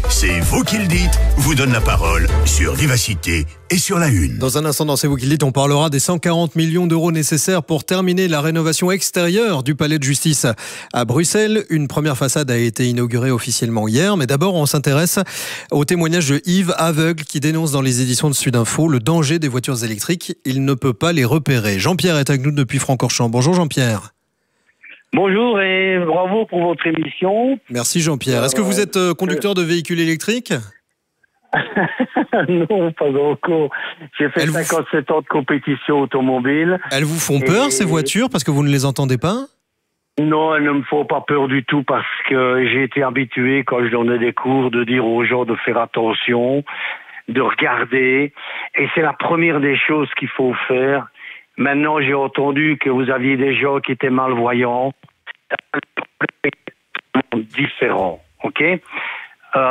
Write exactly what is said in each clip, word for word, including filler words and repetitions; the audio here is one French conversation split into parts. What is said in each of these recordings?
C'est vous qui le dites, vous donne la parole sur Vivacité et sur La Une. Dans un instant, dans C'est vous qui le dites, on parlera des cent quarante millions d'euros nécessaires pour terminer la rénovation extérieure du palais de justice à Bruxelles. Une première façade a été inaugurée officiellement hier, mais d'abord on s'intéresse au témoignage de Yves, aveugle, qui dénonce dans les éditions de Sudinfo le danger des voitures électriques. Il ne peut pas les repérer. Jean-Pierre est avec nous depuis Francorchamps. Bonjour Jean-Pierre. Bonjour et bravo pour votre émission. Merci Jean-Pierre. Est-ce que vous êtes euh, conducteur de véhicules électriques ? Non, pas encore. J'ai fait Elles cinquante-sept vous... ans de compétition automobile. Elles vous font peur, et... ces voitures, parce que vous ne les entendez pas ? Non, elles ne me font pas peur du tout, parce que j'ai été habitué, quand je donnais des cours, de dire aux gens de faire attention, de regarder. Et c'est la première des choses qu'il faut faire. Maintenant, j'ai entendu que vous aviez des gens qui étaient malvoyants. Différents, ok ? Euh...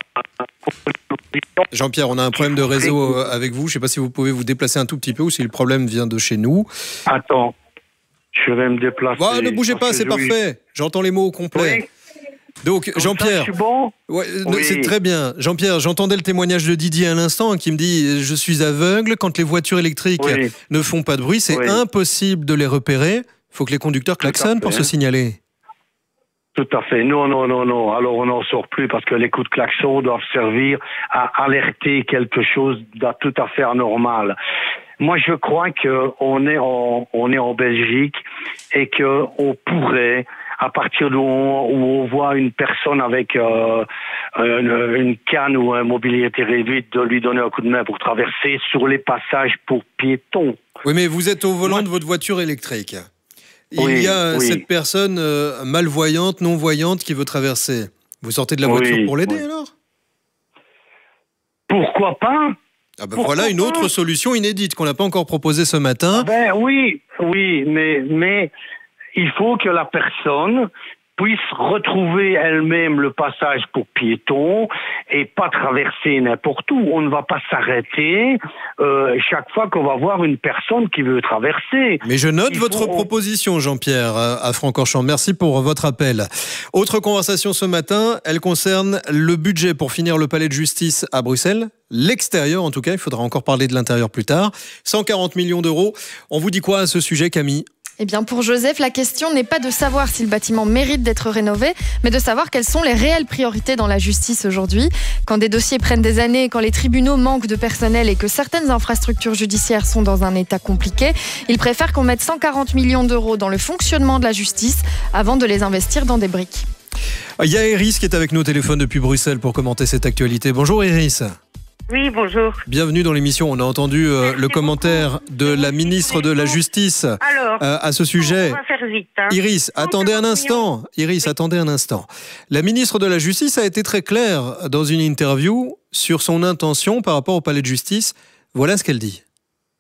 Jean-Pierre, on a un problème de réseau avec vous. Je ne sais pas si vous pouvez vous déplacer un tout petit peu ou si le problème vient de chez nous. Attends, je vais me déplacer. Oh, ne bougez pas, c'est parfait. J'entends les mots au complet. Oui. Donc, Comme Jean-Pierre, ça, bon ouais, oui. C'est très bien. Jean-Pierre, j'entendais le témoignage de Didier à l'instant, hein, qui me dit « Je suis aveugle, quand les voitures électriques oui. ne font pas de bruit, c'est oui. impossible de les repérer. Il faut que les conducteurs klaxonnent pour se signaler. » Tout à fait. Non, non, non, non. Alors, on n'en sort plus parce que les coups de klaxon doivent servir à alerter quelque chose de tout à fait anormal. Moi, je crois qu'on est en, on est en Belgique et qu'on pourrait, à partir d'où on, où on voit une personne avec euh, une, une canne ou un mobilité réduite, de lui donner un coup de main pour traverser sur les passages pour piétons. Oui, mais vous êtes au volant Moi, de votre voiture électrique. Il oui, y a oui. cette personne euh, malvoyante, non-voyante qui veut traverser. Vous sortez de la voiture oui, pour l'aider oui. alors ? Pourquoi pas ? Ah ben voilà une autre solution inédite qu'on n'a pas encore proposée ce matin. Ben oui, oui, mais, mais il faut que la personne puisse retrouver elle-même le passage pour piétons et pas traverser n'importe où. On ne va pas s'arrêter euh, chaque fois qu'on va voir une personne qui veut traverser. Mais je note Il votre faut... proposition, Jean-Pierre, à Francorchamps. Merci pour votre appel. Autre conversation ce matin, elle concerne le budget pour finir le palais de justice à Bruxelles. L'extérieur, en tout cas, il faudra encore parler de l'intérieur plus tard. cent quarante millions d'euros. On vous dit quoi à ce sujet, Camille ? Eh bien, pour Joseph, la question n'est pas de savoir si le bâtiment mérite d'être rénové, mais de savoir quelles sont les réelles priorités dans la justice aujourd'hui. Quand des dossiers prennent des années, quand les tribunaux manquent de personnel et que certaines infrastructures judiciaires sont dans un état compliqué, il préfère qu'on mette cent quarante millions d'euros dans le fonctionnement de la justice avant de les investir dans des briques. Il y a Iris qui est avec nous au téléphone depuis Bruxelles pour commenter cette actualité. Bonjour Iris. Oui, bonjour. Bienvenue dans l'émission. On a entendu euh, le commentaire beaucoup. de la ministre de la Justice Alors, euh, à ce sujet. On va faire vite. Hein. Iris, attendez un instant. Iris, oui. attendez un instant. La ministre de la Justice a été très claire dans une interview sur son intention par rapport au palais de justice. Voilà ce qu'elle dit.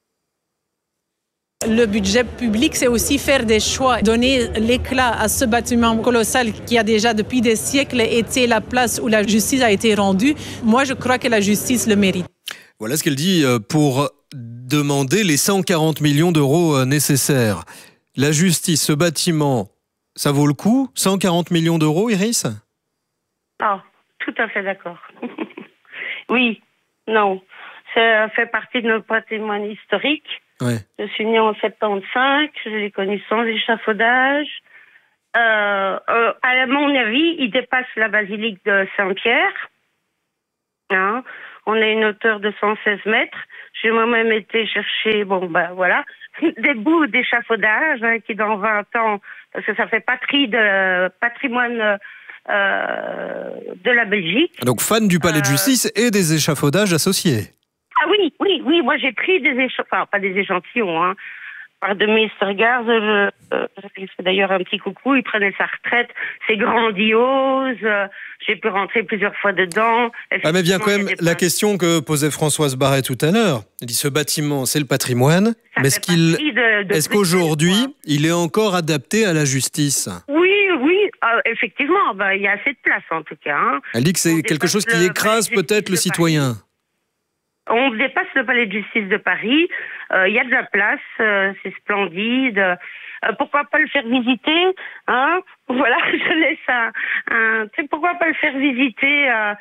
Le budget public, c'est aussi faire des choix, donner l'éclat à ce bâtiment colossal qui a déjà depuis des siècles été la place où la justice a été rendue. Moi, je crois que la justice le mérite. Voilà ce qu'elle dit pour demander les cent quarante millions d'euros nécessaires. La justice, ce bâtiment, ça vaut le coup ? cent quarante millions d'euros, Iris ? Ah, tout à fait d'accord. Oui, non. Ça fait partie de notre patrimoine historique. Ouais. Je suis née en soixante-quinze, je l'ai connu sans échafaudage. Euh, euh, à mon avis, il dépasse la basilique de Saint-Pierre. Hein? On a une hauteur de cent seize mètres. J'ai moi-même été chercher, bon ben voilà, des bouts d'échafaudage hein, qui dans vingt ans, parce que ça fait patrie de patrimoine euh, de la Belgique. Donc fan du palais euh, de justice et des échafaudages associés. Ah oui, oui, oui, moi j'ai pris des échantillons, enfin pas des échantillons, hein. Par de mister Gars, je, euh, je fais d'ailleurs un petit coucou, il prenait sa retraite, c'est grandiose, euh, j'ai pu rentrer plusieurs fois dedans. Ah mais bien quand même, la question que posait Françoise Barret tout à l'heure, elle dit ce bâtiment c'est le patrimoine, ça mais est-ce qu'il, de, de est-ce qu'aujourd'hui quoi. il est encore adapté à la justice ? Oui, oui, euh, effectivement, bah, il y a assez de place en tout cas. Hein. Elle dit que c'est On quelque chose qui écrase peut-être le citoyen. Paris. On dépasse le palais de justice de Paris, il euh, y a de la place, euh, c'est splendide. Euh, pourquoi pas le faire visiter, hein? Voilà, je laisse un, un tu sais, pourquoi pas le faire visiter euh,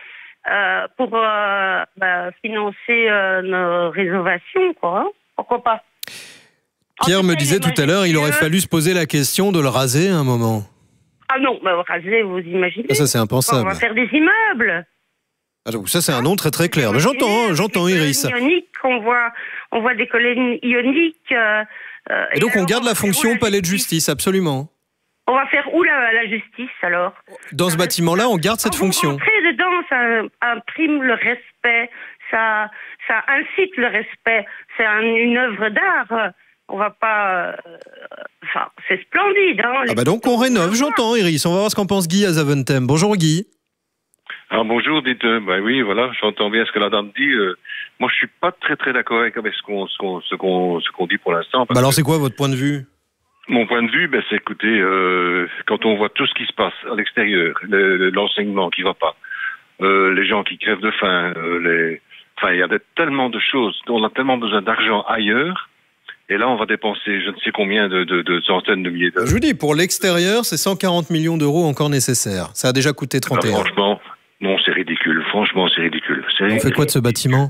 euh, pour euh, bah, financer euh, nos rénovations, quoi. Hein. Pourquoi pas? Pierre me disait tout à l'heure, il aurait fallu se poser la question de le raser à un moment. Ah non, bah, raser, vous imaginez. Ça, ça c'est impensable. On va faire des immeubles. Ah, ça, c'est un nom très très clair. Mais j'entends, hein, j'entends, Iris. Ionique, on voit, on voit des colonnes ioniques. Euh, et, et donc, on garde la fonction la palais de justice, absolument. On va faire où la, la justice, alors? Dans ce bâtiment-là, on garde cette Quand fonction. Vous rentrez dedans, ça imprime le respect, ça, ça incite le respect. C'est un, une œuvre d'art. On va pas... Euh, enfin, c'est splendide. Hein, ah bah donc, on rénove, j'entends, Iris. On va voir ce qu'en pense Guy à Zaventem. Bonjour, Guy. Ah, bonjour, dites, euh, bah oui, voilà, j'entends bien ce que la dame dit. Euh, moi, je suis pas très très d'accord avec ce qu'on ce qu'on ce qu'on ce qu'on dit pour l'instant. Bah alors, c'est quoi votre point de vue? Mon point de vue, ben, c'est écoutez, euh, quand on voit tout ce qui se passe à l'extérieur, le, l'enseignement qui va pas, euh, les gens qui crèvent de faim, euh, les, enfin, il y a des, tellement de choses, on a tellement besoin d'argent ailleurs. Et là, on va dépenser je ne sais combien de, de, de centaines de milliers d'euros. Je vous dis, pour l'extérieur, c'est cent quarante millions d'euros encore nécessaires. Ça a déjà coûté trente et un. Ben, franchement, non, c'est ridicule. Franchement, c'est ridicule. C'est on fait quoi de ce bâtiment?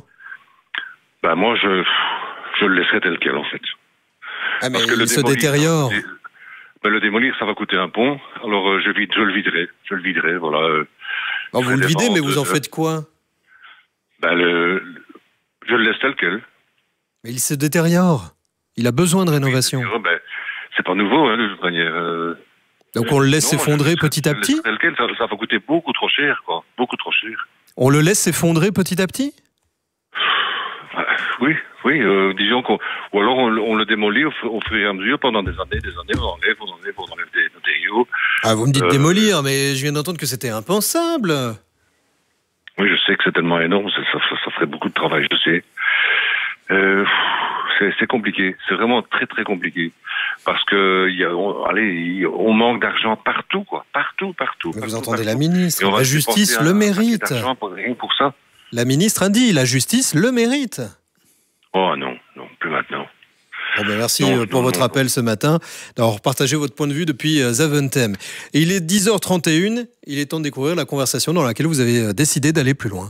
Ben moi, je, je le laisserai tel quel, en fait. Ah, mais Parce que il le se démolir, détériore. Ben, le démolir, ça va coûter un pont. Alors, euh, je, vide, je le viderai. Je le viderai, voilà. Euh, bon, vous le videz, mais vous en euh, faites quoi? Ben, le, le, je le laisse tel quel. Mais il se détériore. Il a besoin de rénovation. Oui, ben, c'est pas nouveau, hein, de toute manière. Euh, Donc on le laisse non, s'effondrer je, petit à je petit tel quel, ça, ça va coûter beaucoup trop cher, quoi. Beaucoup trop cher. On le laisse s'effondrer petit à petit? euh, Oui, oui. Euh, disons qu'on... Ou alors on, on le démolit au, au fur et à mesure pendant des années, des années, on enlève, on enlève, on enlève des matériaux. Ah, vous me dites euh, démolir, mais je viens d'entendre que c'était impensable. Oui, je sais que c'est tellement énorme, ça, ça, ça ferait beaucoup de travail, je sais. Euh, c'est, c'est compliqué, c'est vraiment très très compliqué parce que il y a, on, allez, on manque d'argent partout, quoi, partout, partout. Mais partout, vous entendez partout. la ministre, la justice un, le un mérite. Pour, rien pour ça. La ministre a dit, la justice le mérite. Oh non, non, plus maintenant. Bon ben merci non, pour non, votre non, appel non. ce matin, d'avoir partagé votre point de vue depuis Zaventem. Et il est dix heures trente et une, il est temps de découvrir la conversation dans laquelle vous avez décidé d'aller plus loin.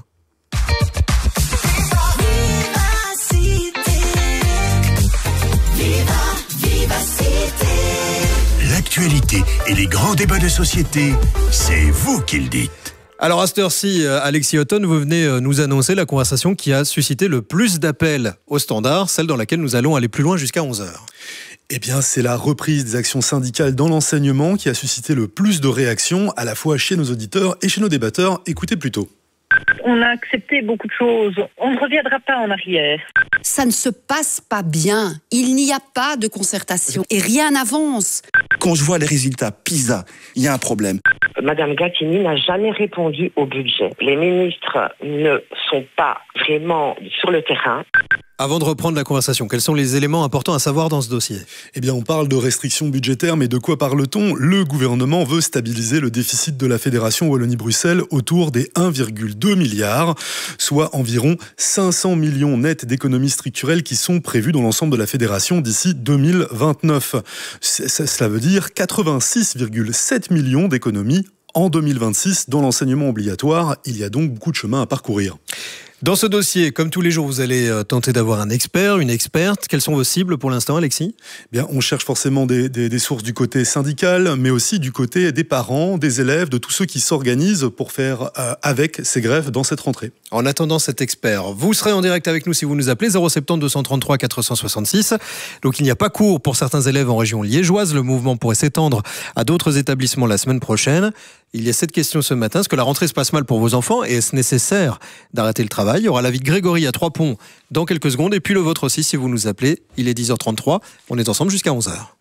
L'actualité et les grands débats de société, c'est vous qui le dites. Alors à cette heure-ci, Alexis Houghton, vous venez nous annoncer la conversation qui a suscité le plus d'appels au standard, celle dans laquelle nous allons aller plus loin jusqu'à onze heures. Eh bien, c'est la reprise des actions syndicales dans l'enseignement qui a suscité le plus de réactions, à la fois chez nos auditeurs et chez nos débatteurs. Écoutez plutôt. On a accepté beaucoup de choses. On ne reviendra pas en arrière. Ça ne se passe pas bien. Il n'y a pas de concertation et rien n'avance. Quand je vois les résultats PISA, il y a un problème. Madame Gattini n'a jamais répondu au budget. Les ministres ne sont pas vraiment sur le terrain. Avant de reprendre la conversation, quels sont les éléments importants à savoir dans ce dossier? Eh bien, on parle de restrictions budgétaires, mais de quoi parle-t-on? Le gouvernement veut stabiliser le déficit de la Fédération Wallonie-Bruxelles autour des un virgule deux milliard, soit environ cinq cents millions nets d'économies structurelles qui sont prévues dans l'ensemble de la Fédération d'ici deux mille vingt-neuf. C'est, ça, cela veut dire quatre-vingt-six virgule sept millions d'économies en deux mille vingt-six dans l'enseignement obligatoire. Il y a donc beaucoup de chemin à parcourir. Dans ce dossier, comme tous les jours, vous allez tenter d'avoir un expert, une experte. Quelles sont vos cibles pour l'instant, Alexis? Bien, on cherche forcément des, des, des sources du côté syndical, mais aussi du côté des parents, des élèves, de tous ceux qui s'organisent pour faire euh, avec ces grèves dans cette rentrée. En attendant cet expert, vous serez en direct avec nous si vous nous appelez zéro sept zéro deux cent trente-trois quatre cent soixante-six. Donc il n'y a pas cours pour certains élèves en région liégeoise. Le mouvement pourrait s'étendre à d'autres établissements la semaine prochaine. Il y a cette question ce matin. Est-ce que la rentrée se passe mal pour vos enfants et est-ce nécessaire d'arrêter le travail? Il y aura l'avis de Grégory à Trois-Ponts dans quelques secondes et puis le vôtre aussi si vous nous appelez. Il est dix heures trente-trois. On est ensemble jusqu'à onze heures.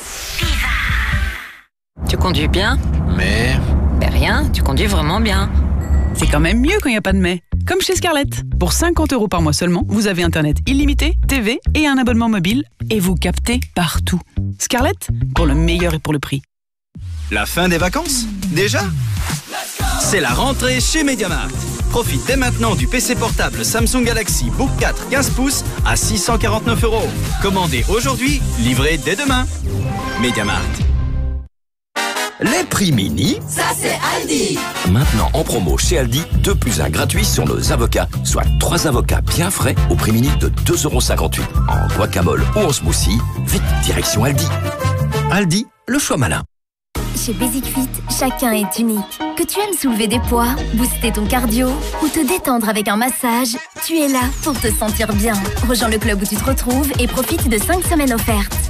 Tu conduis bien? Mais... Ben rien, tu conduis vraiment bien. C'est quand même mieux quand il n'y a pas de mais. Comme chez Scarlett. Pour cinquante euros par mois seulement, vous avez Internet illimité, T V et un abonnement mobile et vous captez partout. Scarlett, pour le meilleur et pour le prix. La fin des vacances? Déjà? C'est la rentrée chez MediaMarkt. Profite dès maintenant du P C portable Samsung Galaxy Book quatre quinze pouces à six cent quarante-neuf euros. Commandez aujourd'hui, livré dès demain. MediaMarkt. Les prix mini, ça c'est Aldi. Maintenant en promo chez Aldi, deux plus un gratuit sur nos avocats, soit trois avocats bien frais au prix mini de deux euros cinquante-huit. En guacamole ou en smoothie, vite direction Aldi. Aldi, le choix malin. Chez Basic Fit, chacun est unique. Que tu aimes soulever des poids, booster ton cardio ou te détendre avec un massage, tu es là pour te sentir bien. Rejoins le club où tu te retrouves et profite de cinq semaines offertes.